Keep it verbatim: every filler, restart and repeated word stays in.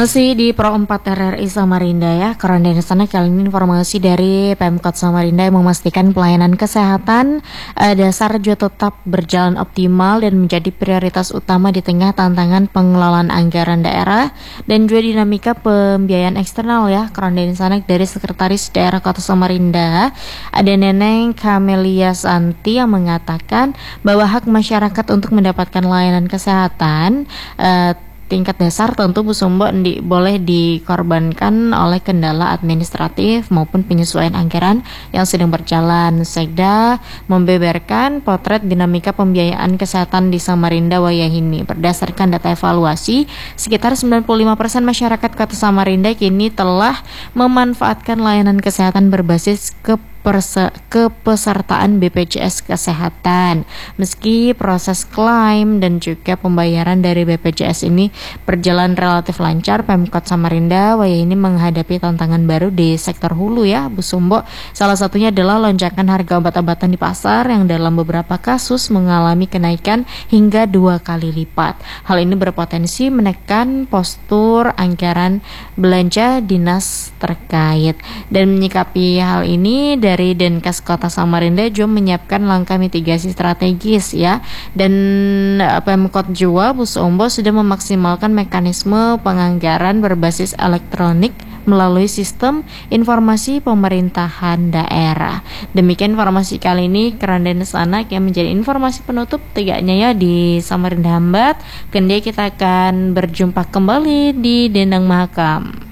Masih di Pro empat R R I Samarinda ya, karena di sana kali ini informasi dari Pemkot Samarinda yang memastikan pelayanan kesehatan eh, dasar juga tetap berjalan optimal dan menjadi prioritas utama di tengah tantangan pengelolaan anggaran daerah dan juga dinamika pembiayaan eksternal ya. Karena di sana dari Sekretaris Daerah Kota Samarinda ada Neneng Kamelia Santi yang mengatakan bahwa hak masyarakat untuk mendapatkan layanan kesehatan eh, tingkat dasar tentu Bu Sumbo di, boleh dikorbankan oleh kendala administratif maupun penyesuaian anggaran yang sedang berjalan. Sekda membeberkan potret dinamika pembiayaan kesehatan di Samarinda Wayahini. Berdasarkan data evaluasi, sekitar sembilan puluh lima persen masyarakat Kota Samarinda kini telah memanfaatkan layanan kesehatan berbasis ke Perse- kepesertaan B P J S Kesehatan. Meski proses klaim dan juga pembayaran dari B P J S ini berjalan relatif lancar, Pemkot Samarinda Wayahini menghadapi tantangan baru di sektor hulu ya Bu Sumbo. Salah satunya adalah lonjakan harga obat-obatan di pasar yang dalam beberapa kasus mengalami kenaikan hingga dua kali lipat. Hal ini berpotensi menekan postur anggaran belanja dinas terkait. Dan menyikapi hal ini, dari Denkes Kota Samarinda juga menyiapkan langkah mitigasi strategis ya, dan Pemkot juga Bu Sumbo sudah memaksimalkan mekanisme penganggaran berbasis elektronik melalui sistem informasi pemerintahan daerah. Demikian informasi kali ini, Keranden Sanak yang menjadi informasi penutup tiganya ya di Samarinda Hambat. Kemudian kita akan berjumpa kembali di Dendang Mahakam.